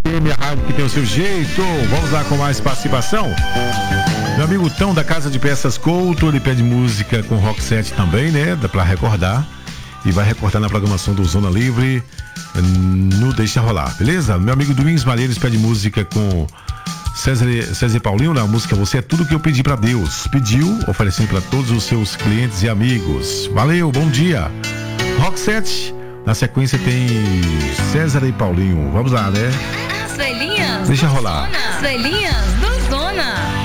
FM, a rádio que tem o seu jeito. Vamos lá com mais participação. Meu amigo Tão da Casa de Peças Couto, ele pede música com rock set também, né? Dá pra recordar. E vai recordar na programação do Zona Livre no Deixa Rolar, beleza? Meu amigo Domingos Malheiros pede música com César e Paulinho, na música Você é Tudo Que Eu Pedi Pra Deus. Pediu, oferecendo para todos os seus clientes e amigos. Valeu, bom dia. Rock set, na sequência tem César e Paulinho. Vamos lá, né? As velhinhas Deixa rolar. As velhinhas do Zona.